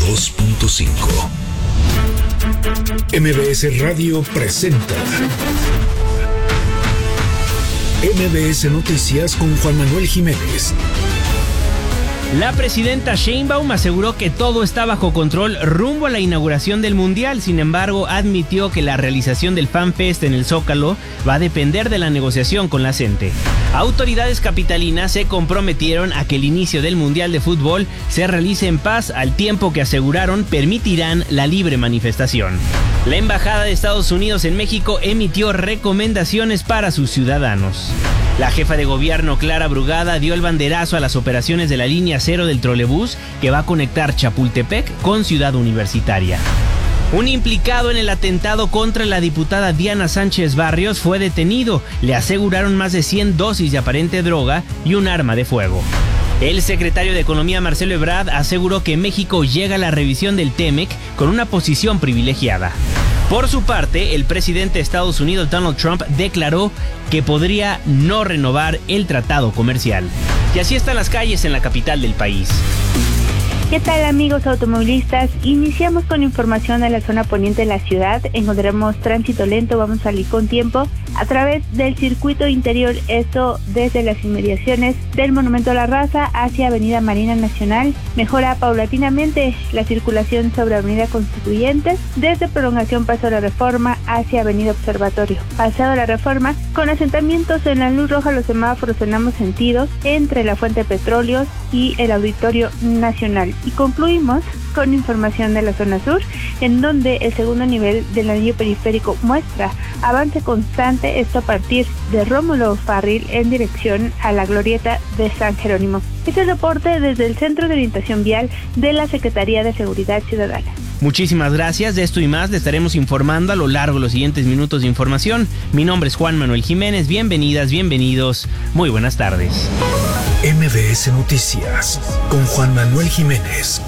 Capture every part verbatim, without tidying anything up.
dos punto cinco. M B S Radio presenta M B S Noticias con Juan Manuel Jiménez. La presidenta Sheinbaum aseguró que todo está bajo control rumbo a la inauguración del Mundial. Sin embargo, admitió que la realización del FanFest en el Zócalo va a depender de la negociación con la CENTE. Autoridades capitalinas se comprometieron a que el inicio del Mundial de Fútbol se realice en paz, al tiempo que aseguraron permitirán la libre manifestación. La Embajada de Estados Unidos en México emitió recomendaciones para sus ciudadanos. La jefa de gobierno, Clara Brugada, dio el banderazo a las operaciones de la línea cero del trolebús que va a conectar Chapultepec con Ciudad Universitaria. Un implicado en el atentado contra la diputada Diana Sánchez Barrios fue detenido. Le aseguraron más de cien dosis de aparente droga y un arma de fuego. El secretario de Economía, Marcelo Ebrard, aseguró que México llega a la revisión del TEMEC con una posición privilegiada. Por su parte, el presidente de Estados Unidos, Donald Trump, declaró que podría no renovar el tratado comercial. Y así están las calles en la capital del país. ¿Qué tal, amigos automovilistas? Iniciamos con información de la zona poniente de la ciudad. Encontraremos tránsito lento, vamos a salir con tiempo a través del circuito interior, esto desde las inmediaciones del Monumento a la Raza hacia Avenida Marina Nacional. Mejora paulatinamente la circulación sobre Avenida Constituyentes, desde Prolongación Paso de la Reforma hacia Avenida Observatorio. Pasado la Reforma, con asentamientos en la luz roja, los semáforos en ambos sentidos, entre la Fuente de Petróleos y el Auditorio Nacional. Y concluimos con información de la zona sur, en donde el segundo nivel del anillo periférico muestra avance constante, esto a partir de Rómulo Farril en dirección a la glorieta de San Jerónimo. Este es el reporte desde el Centro de Orientación Vial de la Secretaría de Seguridad Ciudadana. Muchísimas gracias. De esto y más le estaremos informando a lo largo de los siguientes minutos de información. Mi nombre es Juan Manuel Jiménez. Bienvenidas, bienvenidos. Muy buenas tardes. M B S Noticias con Juan Manuel Jiménez.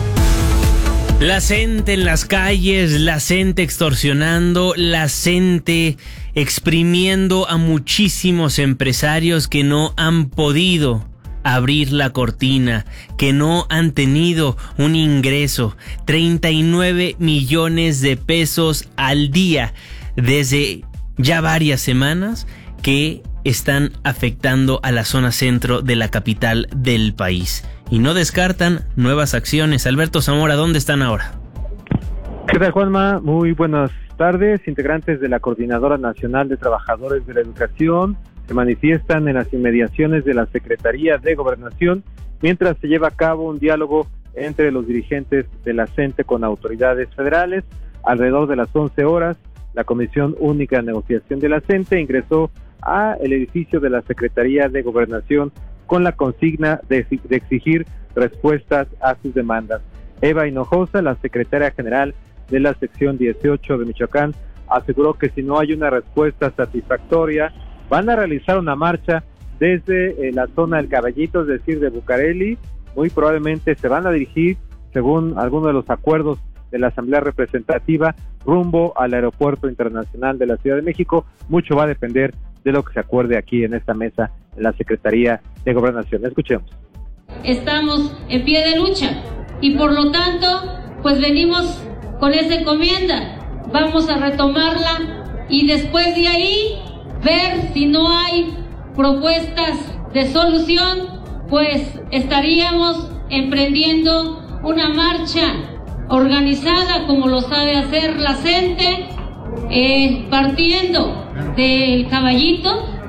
La CENTE en las calles, la CENTE extorsionando, la CENTE exprimiendo a muchísimos empresarios que no han podido abrir la cortina, que no han tenido un ingreso. treinta y nueve millones de pesos al día desde ya varias semanas que están afectando a la zona centro de la capital del país. Y no descartan nuevas acciones. Alberto Zamora, ¿dónde están ahora? ¿Qué tal, Juanma? Muy buenas tardes. Integrantes de la Coordinadora Nacional de Trabajadores de la Educación se manifiestan en las inmediaciones de la Secretaría de Gobernación mientras se lleva a cabo un diálogo entre los dirigentes de la CENTE con autoridades federales. Alrededor de las once horas, la Comisión Única de Negociación de la CENTE ingresó a el edificio de la Secretaría de Gobernación con la consigna de, de exigir respuestas a sus demandas. Eva Hinojosa, la secretaria general de la sección dieciocho de Michoacán, aseguró que si no hay una respuesta satisfactoria, van a realizar una marcha desde eh, la zona del Caballito, es decir, de Bucareli. Muy probablemente se van a dirigir, según algunos de los acuerdos de la Asamblea Representativa, rumbo al Aeropuerto Internacional de la Ciudad de México. Mucho va a depender de lo que se acuerde aquí en esta mesa en la Secretaría de Gobernación. Escuchemos. Estamos en pie de lucha y por lo tanto, pues venimos con esa encomienda. Vamos a retomarla y después de ahí ver si no hay propuestas de solución, pues estaríamos emprendiendo una marcha organizada como lo sabe hacer la CENTE, eh, partiendo del Caballito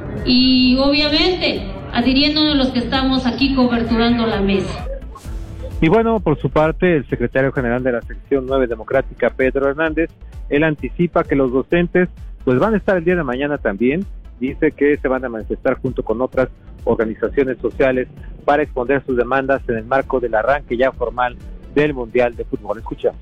y obviamente adhiriéndonos a los que estamos aquí coberturando la mesa. Y bueno, por su parte, el secretario general de la sección nueve democrática, Pedro Hernández, él anticipa que los docentes pues van a estar el día de mañana también. Dice que se van a manifestar junto con otras organizaciones sociales para exponer sus demandas en el marco del arranque ya formal del Mundial de Fútbol. Escuchamos.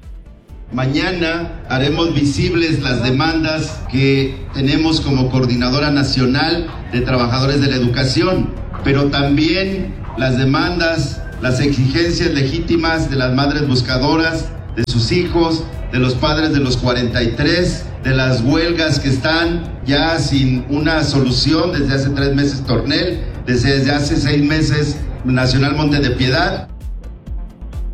Mañana haremos visibles las demandas que tenemos como Coordinadora Nacional de Trabajadores de la Educación, pero también las demandas, las exigencias legítimas de las madres buscadoras, de sus hijos, de los padres de los cuarenta y tres, de las huelgas que están ya sin una solución desde hace tres meses Tornel, desde hace seis meses Nacional Monte de Piedad.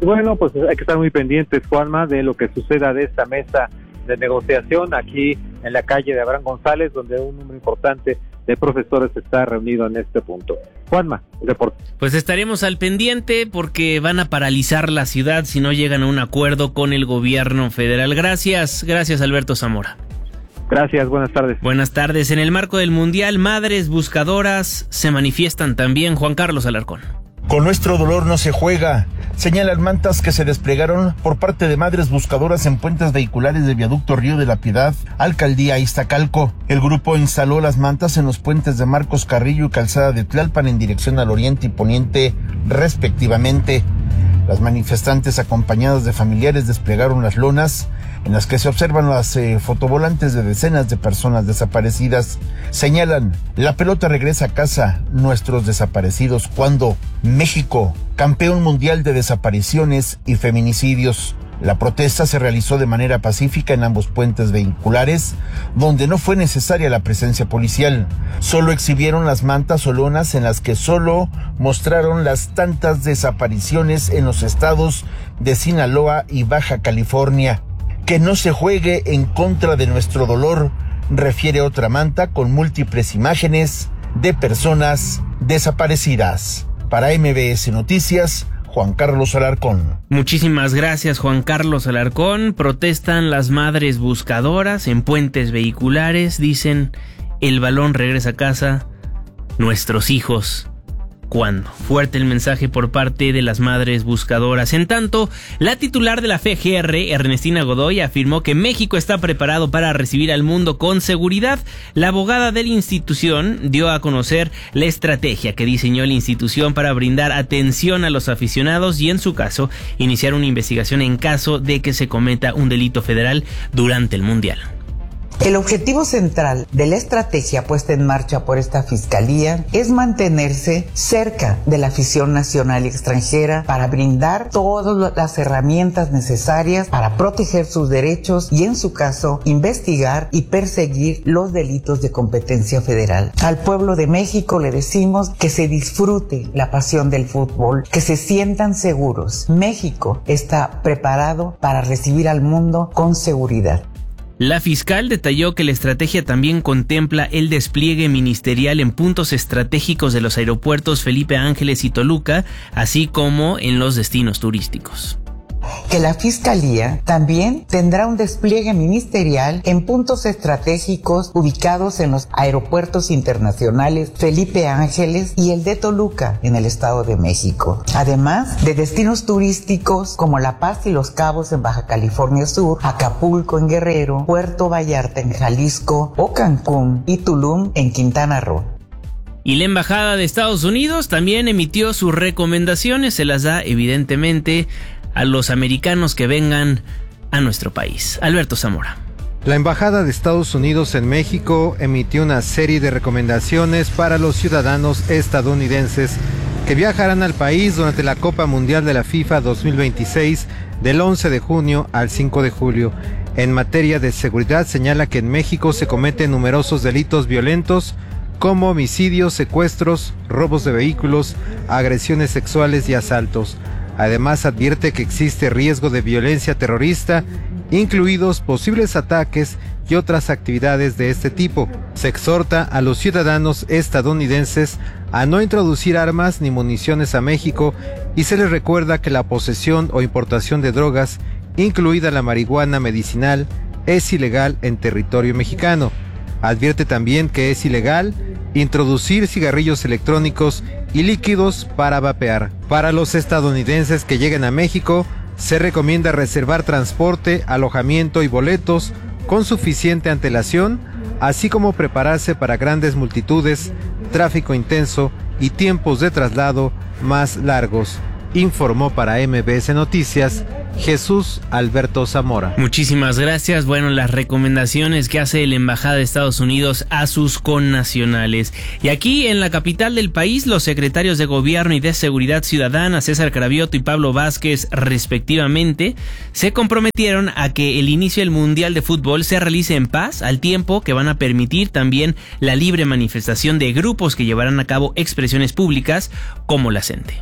Bueno, pues hay que estar muy pendientes, Juanma, de lo que suceda de esta mesa de negociación aquí en la calle de Abraham González, donde un número importante de profesores está reunido en este punto. Juanma, el reporte. Pues estaremos al pendiente porque van a paralizar la ciudad si no llegan a un acuerdo con el gobierno federal. Gracias, gracias Alberto Zamora. Gracias, buenas tardes. Buenas tardes. En el marco del Mundial, madres buscadoras se manifiestan también. Juan Carlos Alarcón. Con nuestro dolor no se juega, señalan mantas que se desplegaron por parte de madres buscadoras en puentes vehiculares de Viaducto Río de la Piedad, Alcaldía Iztacalco. El grupo instaló las mantas en los puentes de Marcos Carrillo y Calzada de Tlalpan en dirección al oriente y poniente, respectivamente. Las manifestantes, acompañadas de familiares, desplegaron las lonas en las que se observan las eh, fotovolantes de decenas de personas desaparecidas. Señalan, la pelota regresa a casa, nuestros desaparecidos, cuando México, campeón mundial de desapariciones y feminicidios. La protesta se realizó de manera pacífica en ambos puentes vehiculares, donde no fue necesaria la presencia policial. Solo exhibieron las mantas o lonas en las que solo mostraron las tantas desapariciones en los estados de Sinaloa y Baja California. Que no se juegue en contra de nuestro dolor, refiere otra manta con múltiples imágenes de personas desaparecidas. Para M B S Noticias, Juan Carlos Alarcón. Muchísimas gracias, Juan Carlos Alarcón. Protestan las madres buscadoras en puentes vehiculares. Dicen, el balón regresa a casa, nuestros hijos, ¿cuándo? Fuerte el mensaje por parte de las madres buscadoras. En tanto, la titular de la F G R, Ernestina Godoy, afirmó que México está preparado para recibir al mundo con seguridad. La abogada de la institución dio a conocer la estrategia que diseñó la institución para brindar atención a los aficionados y, en su caso, iniciar una investigación en caso de que se cometa un delito federal durante el Mundial. El objetivo central de la estrategia puesta en marcha por esta fiscalía es mantenerse cerca de la afición nacional y extranjera para brindar todas las herramientas necesarias para proteger sus derechos y, en su caso, investigar y perseguir los delitos de competencia federal. Al pueblo de México le decimos que se disfrute la pasión del fútbol, que se sientan seguros. México está preparado para recibir al mundo con seguridad. La fiscal detalló que la estrategia también contempla el despliegue ministerial en puntos estratégicos de los aeropuertos Felipe Ángeles y Toluca, así como en los destinos turísticos. Que la Fiscalía también tendrá un despliegue ministerial en puntos estratégicos ubicados en los aeropuertos internacionales Felipe Ángeles y el de Toluca en el Estado de México, además de destinos turísticos como La Paz y Los Cabos en Baja California Sur, Acapulco en Guerrero, Puerto Vallarta en Jalisco o Cancún y Tulum en Quintana Roo. Y la Embajada de Estados Unidos también emitió sus recomendaciones, se las da evidentemente a los americanos que vengan a nuestro país. Alberto Zamora. La Embajada de Estados Unidos en México emitió una serie de recomendaciones para los ciudadanos estadounidenses que viajarán al país durante la Copa Mundial de la FIFA dos mil veintiséis del once de junio al cinco de julio. En materia de seguridad, señala que en México se cometen numerosos delitos violentos como homicidios, secuestros, robos de vehículos, agresiones sexuales y asaltos. Además, advierte que existe riesgo de violencia terrorista, incluidos posibles ataques y otras actividades de este tipo. Se exhorta a los ciudadanos estadounidenses a no introducir armas ni municiones a México y se les recuerda que la posesión o importación de drogas, incluida la marihuana medicinal, es ilegal en territorio mexicano. Advierte también que es ilegal introducir cigarrillos electrónicos y líquidos para vapear. Para los estadounidenses que lleguen a México, se recomienda reservar transporte, alojamiento y boletos con suficiente antelación, así como prepararse para grandes multitudes, tráfico intenso y tiempos de traslado más largos. Informó para M B S Noticias Jesús Alberto Zamora. Muchísimas gracias. Bueno, las recomendaciones que hace la Embajada de Estados Unidos a sus connacionales. Y aquí en la capital del país, los secretarios de Gobierno y de Seguridad Ciudadana, César Cravioto y Pablo Vázquez, respectivamente, se comprometieron a que el inicio del Mundial de Fútbol se realice en paz, al tiempo que van a permitir también la libre manifestación de grupos que llevarán a cabo expresiones públicas como la C E N T E.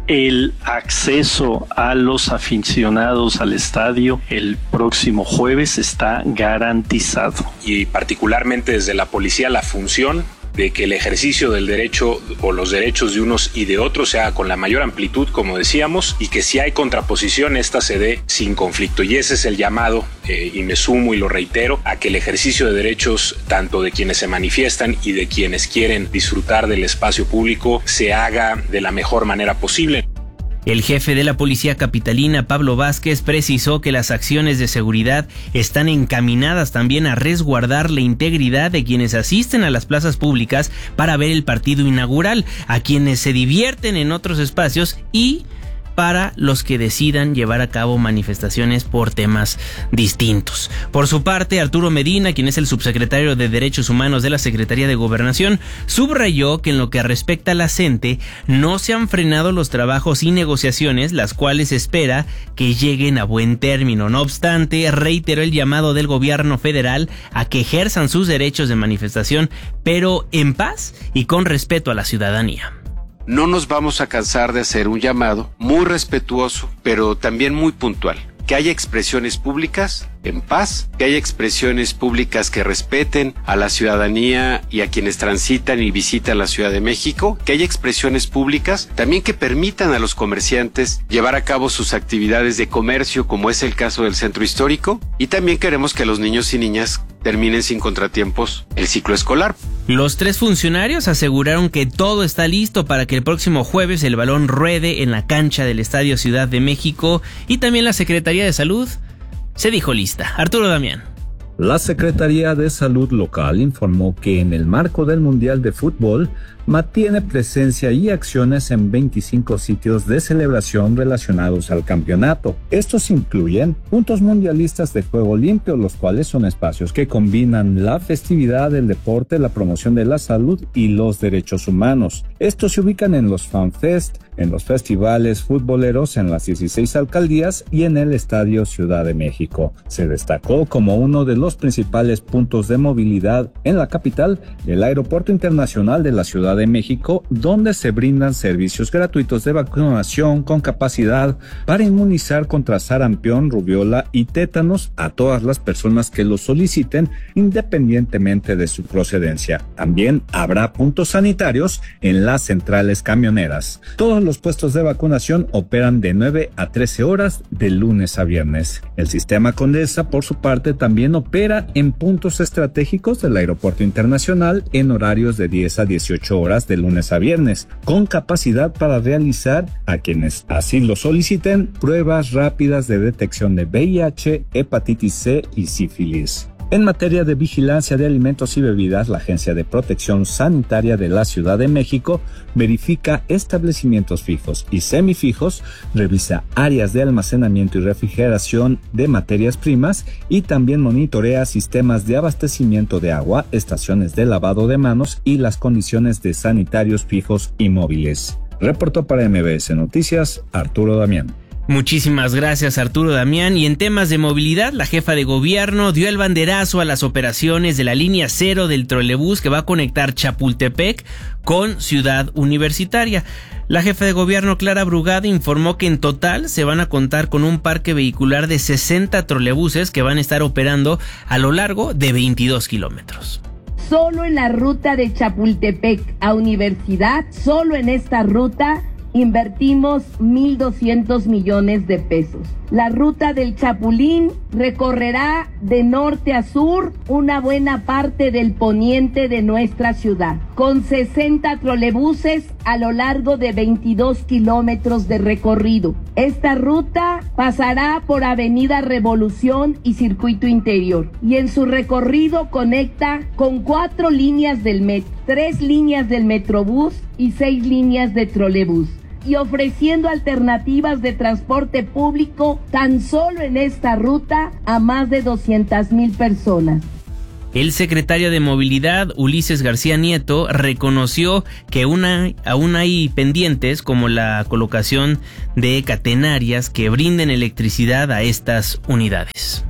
el acceso a los aficionados al estadio el próximo jueves está garantizado. Y particularmente desde la policía, la función de que el ejercicio del derecho o los derechos de unos y de otros sea con la mayor amplitud, como decíamos, y que si hay contraposición, esta se dé sin conflicto. Y ese es el llamado, eh, y me sumo y lo reitero, a que el ejercicio de derechos, tanto de quienes se manifiestan y de quienes quieren disfrutar del espacio público, se haga de la mejor manera posible. El jefe de la Policía Capitalina, Pablo Vázquez, precisó que las acciones de seguridad están encaminadas también a resguardar la integridad de quienes asisten a las plazas públicas para ver el partido inaugural, a quienes se divierten en otros espacios y para los que decidan llevar a cabo manifestaciones por temas distintos. Por su parte, Arturo Medina, quien es el subsecretario de Derechos Humanos de la Secretaría de Gobernación, subrayó que en lo que respecta a la CENTE no se han frenado los trabajos y negociaciones, las cuales espera que lleguen a buen término. No obstante, reiteró el llamado del gobierno federal a que ejerzan sus derechos de manifestación, pero en paz y con respeto a la ciudadanía. No nos vamos a cansar de hacer un llamado muy respetuoso, pero también muy puntual. Que haya expresiones públicas en paz, que haya expresiones públicas que respeten a la ciudadanía y a quienes transitan y visitan la Ciudad de México, que haya expresiones públicas también que permitan a los comerciantes llevar a cabo sus actividades de comercio, como es el caso del centro histórico, y también queremos que los niños y niñas terminen sin contratiempos el ciclo escolar. Los tres funcionarios aseguraron que todo está listo para que el próximo jueves el balón ruede en la cancha del Estadio Ciudad de México, y también la Secretaría de Salud se dijo lista. Arturo Damián. La Secretaría de Salud local informó que en el marco del Mundial de Fútbol mantiene presencia y acciones en veinticinco sitios de celebración relacionados al campeonato. Estos incluyen puntos mundialistas de juego limpio, los cuales son espacios que combinan la festividad, el deporte, la promoción de la salud y los derechos humanos. Estos se ubican en los FanFest, en los festivales futboleros en las dieciséis alcaldías y en el Estadio Ciudad de México. Se destacó como uno de los principales puntos de movilidad en la capital el Aeropuerto Internacional de la Ciudad de México, donde se brindan servicios gratuitos de vacunación con capacidad para inmunizar contra sarampión, rubiola y tétanos a todas las personas que lo soliciten, independientemente de su procedencia. También habrá puntos sanitarios en las centrales camioneras. Todos los puestos de vacunación operan de nueve a trece horas de lunes a viernes. El sistema Condesa, por su parte, también opera en puntos estratégicos del Aeropuerto Internacional en horarios de diez a dieciocho horas de lunes a viernes, con capacidad para realizar, a quienes así lo soliciten, pruebas rápidas de detección de V I H, hepatitis C y sífilis. En materia de vigilancia de alimentos y bebidas, la Agencia de Protección Sanitaria de la Ciudad de México verifica establecimientos fijos y semifijos, revisa áreas de almacenamiento y refrigeración de materias primas y también monitorea sistemas de abastecimiento de agua, estaciones de lavado de manos y las condiciones de sanitarios fijos y móviles. Reportó para M B S Noticias, Arturo Damián. Muchísimas gracias, Arturo Damián. Y en temas de movilidad, la jefa de gobierno dio el banderazo a las operaciones de la línea cero del trolebús que va a conectar Chapultepec con Ciudad Universitaria. La jefa de gobierno, Clara Brugada, informó que en total se van a contar con un parque vehicular de sesenta trolebuses que van a estar operando a lo largo de veintidós kilómetros. Solo en la ruta de Chapultepec a Universidad, solo en esta ruta, invertimos mil doscientos millones de pesos. La ruta del Chapulín recorrerá de norte a sur una buena parte del poniente de nuestra ciudad, con sesenta trolebuses a lo largo de veintidós kilómetros de recorrido. Esta ruta pasará por Avenida Revolución y Circuito Interior, y en su recorrido conecta con cuatro líneas del metro, tres líneas del Metrobús y seis líneas de trolebús, y ofreciendo alternativas de transporte público tan solo en esta ruta a más de doscientas mil personas. El secretario de Movilidad, Ulises García Nieto, reconoció que una, aún hay pendientes como la colocación de catenarias que brinden electricidad a estas unidades.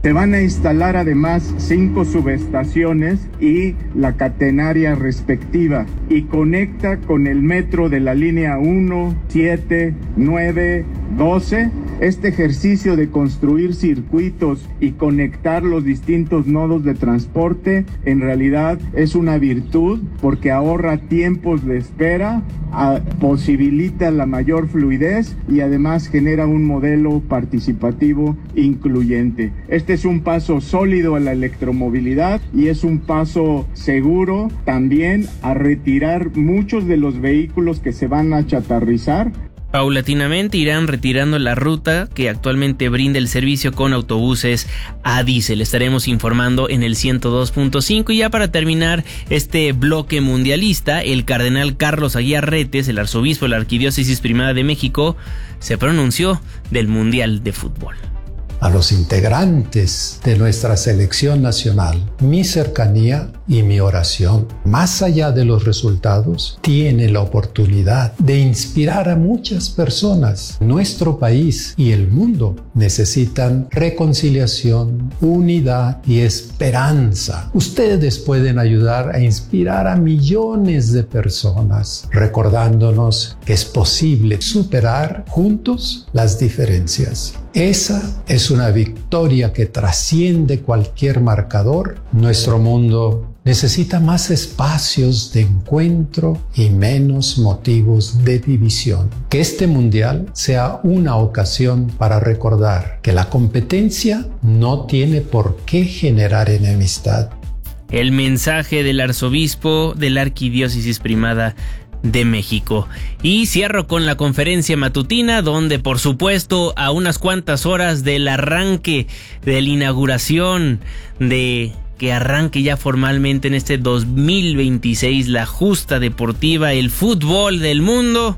Se van a instalar además cinco subestaciones y la catenaria respectiva y conecta con el metro de la línea uno, siete, nueve, doce. Este ejercicio de construir circuitos y conectar los distintos nodos de transporte en realidad es una virtud porque ahorra tiempos de espera, a, posibilita la mayor fluidez y además genera un modelo participativo incluyente. Este es un paso sólido a la electromovilidad y es un paso seguro también a retirar muchos de los vehículos que se van a chatarrizar. Paulatinamente irán retirando la ruta que actualmente brinda el servicio con autobuses a diésel. Estaremos informando en el ciento dos punto cinco. Y ya para terminar este bloque mundialista, el cardenal Carlos Aguiar Retes, el arzobispo de la Arquidiócesis Primada de México, se pronunció del Mundial de Fútbol. A los integrantes de nuestra selección nacional, mi cercanía y mi oración, más allá de los resultados, tiene la oportunidad de inspirar a muchas personas. Nuestro país y el mundo necesitan reconciliación, unidad y esperanza. Ustedes pueden ayudar a inspirar a millones de personas, recordándonos que es posible superar juntos las diferencias. Esa es una victoria que trasciende cualquier marcador. Nuestro mundo necesita más espacios de encuentro y menos motivos de división. Que este mundial sea una ocasión para recordar que la competencia no tiene por qué generar enemistad. El mensaje del arzobispo de la Arquidiócesis Primada de México. Y cierro con la conferencia matutina, donde por supuesto a unas cuantas horas del arranque, de la inauguración, de que arranque ya formalmente en este dos mil veintiséis la justa deportiva, el fútbol del mundo,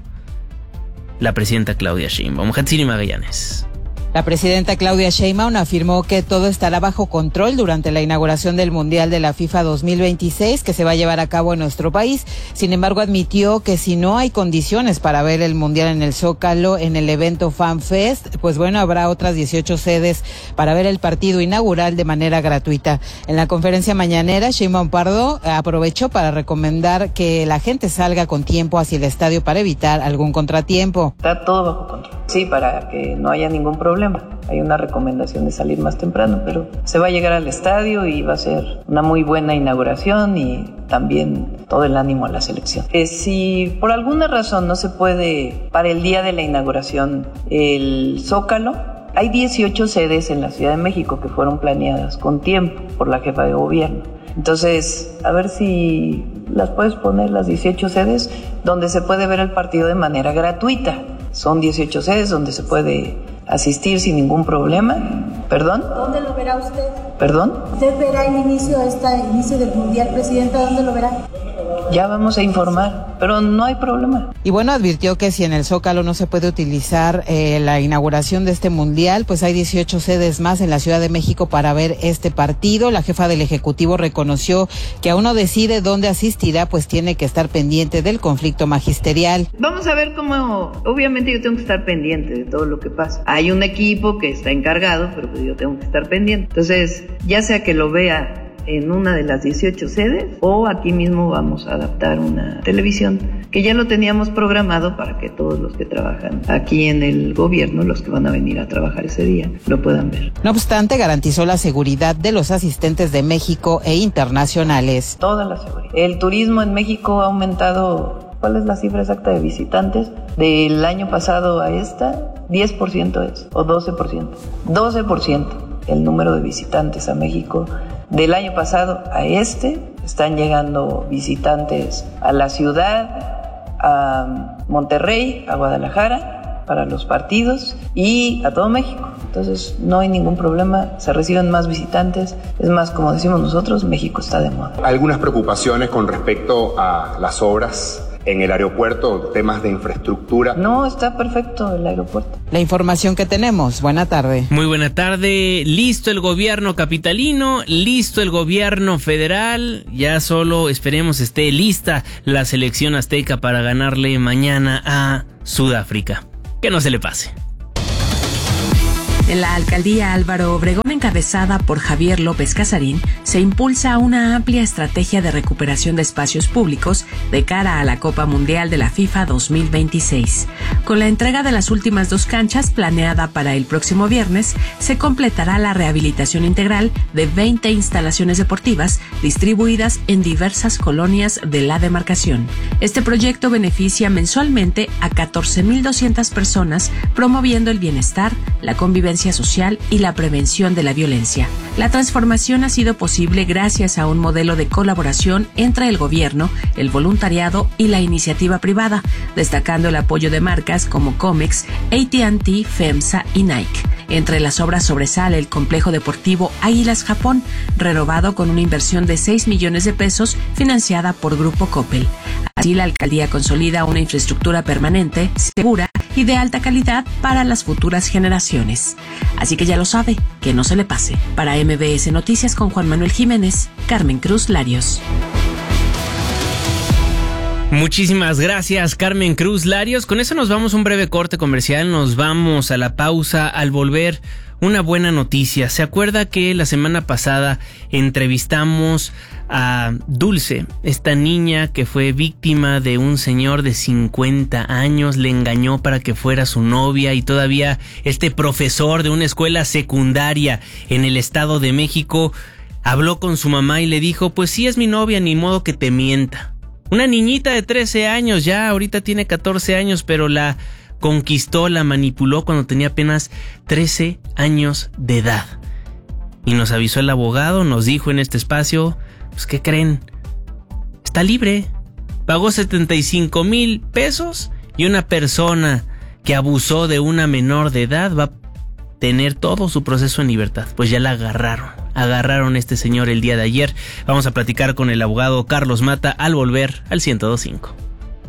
la presidenta Claudia Sheinbaum. Hatsiri Magallanes. La presidenta Claudia Sheinbaum afirmó que todo estará bajo control durante la inauguración del Mundial de la FIFA dos mil veintiséis que se va a llevar a cabo en nuestro país. Sin embargo, admitió que si no hay condiciones para ver el Mundial en el Zócalo, en el evento FanFest, pues bueno, habrá otras dieciocho sedes para ver el partido inaugural de manera gratuita. En la conferencia mañanera, Sheinbaum Pardo aprovechó para recomendar que la gente salga con tiempo hacia el estadio para evitar algún contratiempo. Está todo bajo control. Sí, para que no haya ningún problema. Hay una recomendación de salir más temprano, pero se va a llegar al estadio y va a ser una muy buena inauguración y también todo el ánimo a la selección. Eh, si por alguna razón no se puede para el día de la inauguración el Zócalo, hay dieciocho sedes en la Ciudad de México que fueron planeadas con tiempo por la jefa de gobierno. Entonces, a ver si las puedes poner, las dieciocho sedes, donde se puede ver el partido de manera gratuita. Son dieciocho sedes donde se puede asistir sin ningún problema. ¿Perdón? ¿Dónde lo verá usted? ¿Perdón? ¿Usted verá el inicio, este inicio del Mundial, Presidenta? ¿Dónde lo verá? Ya vamos a informar, pero no hay problema. Y bueno, advirtió que si en el Zócalo no se puede utilizar eh, la inauguración de este Mundial, pues hay dieciocho sedes más en la Ciudad de México para ver este partido. La jefa del Ejecutivo reconoció que aún no decide dónde asistirá, pues tiene que estar pendiente del conflicto magisterial. Vamos a ver cómo, obviamente yo tengo que estar pendiente de todo lo que pasa. Hay un equipo que está encargado, pero pues yo tengo que estar pendiente. Entonces, ya sea que lo vea en una de las dieciocho sedes o aquí mismo vamos a adaptar una televisión que ya lo teníamos programado para que todos los que trabajan aquí en el gobierno, los que van a venir a trabajar ese día, lo puedan ver. No obstante, garantizó la seguridad de los asistentes de México e internacionales. Toda la seguridad. El turismo en México ha aumentado. ¿Cuál es la cifra exacta de visitantes? Del año pasado a esta, diez por ciento es, o doce por ciento. doce por ciento el número de visitantes a México. Del año pasado a este, están llegando visitantes a la ciudad, a Monterrey, a Guadalajara, para los partidos y a todo México. Entonces no hay ningún problema, se reciben más visitantes. Es más, como decimos nosotros, México está de moda. Algunas preocupaciones con respecto a las obras en el aeropuerto, temas de infraestructura. No, está perfecto el aeropuerto. La información que tenemos. Buena tarde. Muy buena tarde. Listo el gobierno capitalino, listo el gobierno federal. Ya solo esperemos esté lista la selección azteca para ganarle mañana a Sudáfrica. Que no se le pase. En la alcaldía Álvaro Obregón, encabezada por Javier López Casarín, se impulsa una amplia estrategia de recuperación de espacios públicos de cara a la Copa Mundial de la FIFA dos mil veintiséis. Con la entrega de las últimas dos canchas planeada para el próximo viernes, se completará la rehabilitación integral de veinte instalaciones deportivas distribuidas en diversas colonias de la demarcación. Este proyecto beneficia mensualmente a catorce mil doscientas personas, promoviendo el bienestar, la convivencia social y la prevención de la violencia. La transformación ha sido posible gracias a un modelo de colaboración entre el gobierno, el voluntariado y la iniciativa privada, destacando el apoyo de marcas como Comex, A T and T, FEMSA y Nike. Entre las obras sobresale el complejo deportivo Águilas Japón, renovado con una inversión de seis millones de pesos financiada por Grupo Coppel. Así, la alcaldía consolida una infraestructura permanente, segura y de alta calidad para las futuras generaciones. Así que ya lo sabe, que no se le pase. Para M B S Noticias con Juan Manuel Jiménez, Carmen Cruz Larios. Muchísimas gracias, Carmen Cruz Larios. Con eso nos vamos a un breve corte comercial, nos vamos a la pausa. Al volver, una buena noticia. ¿Se acuerda que la semana pasada entrevistamos a Dulce, esta niña que fue víctima de un señor de cincuenta años, le engañó para que fuera su novia, y todavía este profesor de una escuela secundaria en el Estado de México habló con su mamá y le dijo, pues sí es mi novia, ni modo que te mienta? Una niñita de trece años, ya ahorita tiene catorce años, pero la conquistó, la manipuló cuando tenía apenas trece años de edad. Y nos avisó el abogado, nos dijo en este espacio, pues ¿qué creen? Está libre. Pagó setenta y cinco mil pesos y una persona que abusó de una menor de edad va a tener todo su proceso en libertad. Pues ya la agarraron. Agarraron a este señor el día de ayer. Vamos a platicar con el abogado Carlos Mata al volver al ciento dos punto cinco.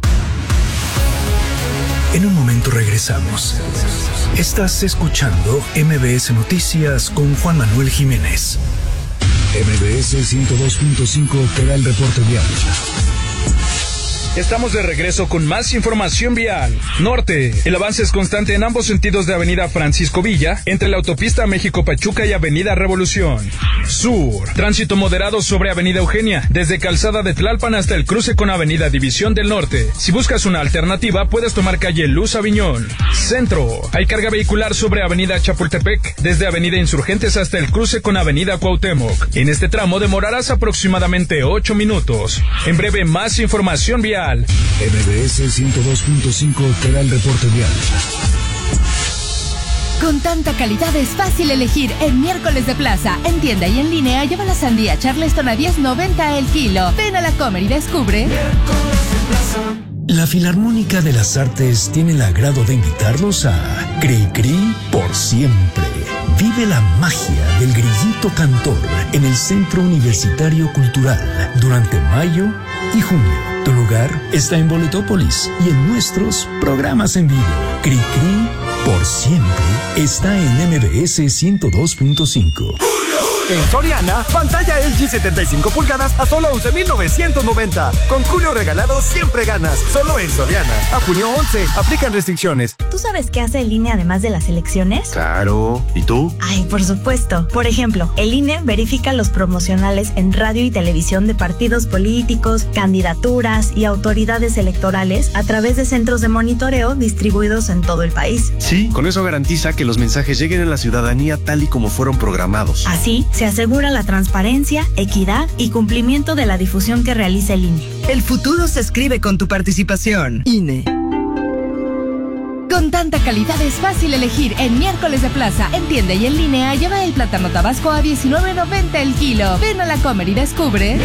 En un momento regresamos. Estás escuchando M B S Noticias con Juan Manuel Jiménez. M B S ciento dos punto cinco te da el reporte vial. Estamos de regreso con más información vial. Norte, el avance es constante en ambos sentidos de Avenida Francisco Villa, entre la autopista México-Pachuca y Avenida Revolución. Sur, tránsito moderado sobre Avenida Eugenia, desde Calzada de Tlalpan hasta el cruce con Avenida División del Norte. Si buscas una alternativa, puedes tomar calle Luz Aviñón. Centro, hay carga vehicular sobre Avenida Chapultepec, desde Avenida Insurgentes hasta el cruce con Avenida Cuauhtémoc. En este tramo demorarás aproximadamente ocho minutos. En breve, más información vial. M B S ciento dos punto cinco te da el reporte vial. Con tanta calidad es fácil elegir en Miércoles de Plaza. En tienda y en línea lleva la sandía Charleston a diez noventa el kilo. Ven a la Comer y descubre. La Filarmónica de las Artes tiene el agrado de invitarlos a Cri Cri por siempre. Vive la magia del grillito cantor en el Centro Universitario Cultural durante mayo y junio. Tu lugar está en Boletópolis y en nuestros programas en vivo. Cri Cri por siempre está en M B S ciento dos punto cinco. En Soriana, pantalla L G setenta y cinco pulgadas a solo once mil novecientos noventa. Con Julio regalado siempre ganas. Solo en Soriana. A junio once. Aplican restricciones. ¿Tú sabes qué hace el I N E además de las elecciones? Claro. ¿Y tú? Ay, por supuesto. Por ejemplo, el I N E verifica los promocionales en radio y televisión de partidos políticos, candidaturas y autoridades electorales a través de centros de monitoreo distribuidos en todo el país. Sí, con eso garantiza que los mensajes lleguen a la ciudadanía tal y como fueron programados. Así, se asegura la transparencia, equidad y cumplimiento de la difusión que realiza el I N E. El futuro se escribe con tu participación. I N E. Con tanta calidad es fácil elegir en Miércoles de Plaza. En tienda y en línea lleva el plátano tabasco a diecinueve noventa el kilo. Ven a la Comer y descubre.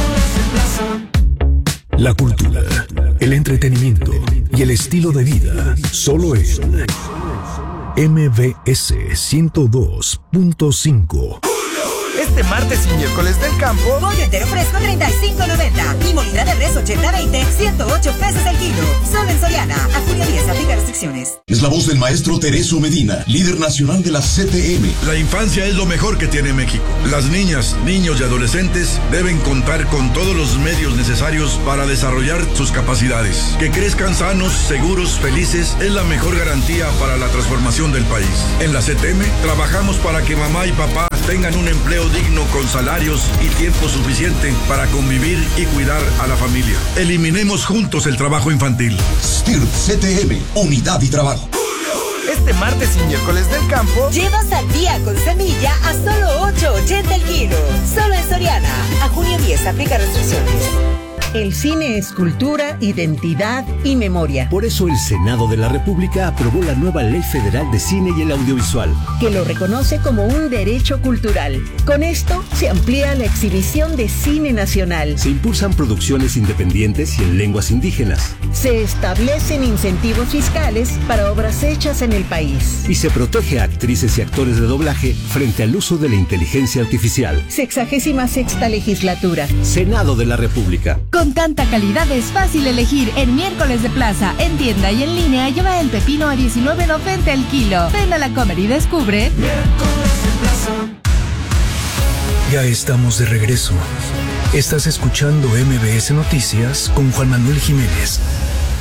La cultura, el entretenimiento y el estilo de vida solo en M B S ciento dos punto cinco. Este martes y miércoles del campo, pollo entero fresco treinta y cinco noventa y molida de res ochenta veinte, ciento ocho pesos el kilo. Solo en Soriana. A junio diez, aplica restricciones. Es la voz del maestro Tereso Medina, líder nacional de la C T M. La infancia es lo mejor que tiene México. Las niñas, niños y adolescentes deben contar con todos los medios necesarios para desarrollar sus capacidades. Que crezcan sanos, seguros, felices es la mejor garantía para la transformación del país. En la C T M trabajamos para que mamá y papá tengan un empleo digno con salarios y tiempo suficiente para convivir y cuidar a la familia. Eliminemos juntos el trabajo infantil. S T I R P C T M, Unidad y Trabajo. Este martes y miércoles del campo, lleva sandía con semilla a solo ocho ochenta el kilo. Solo en Soriana. A junio diez, aplica restricciones. El cine es cultura, identidad y memoria. Por eso el Senado de la República aprobó la nueva Ley Federal de Cine y el Audiovisual, que lo reconoce como un derecho cultural. Con esto se amplía la exhibición de cine nacional. Se impulsan producciones independientes y en lenguas indígenas. Se establecen incentivos fiscales para obras hechas en el país. Y se protege a actrices y actores de doblaje frente al uso de la inteligencia artificial. Sexagésima sexta legislatura. Senado de la República. Con tanta calidad es fácil elegir. En miércoles de plaza, en tienda y en línea, lleva el pepino a diecinueve noventa el kilo. Ven a la Comer y descubre. Miércoles de plaza. Ya estamos de regreso. Estás escuchando M B S Noticias con Juan Manuel Jiménez.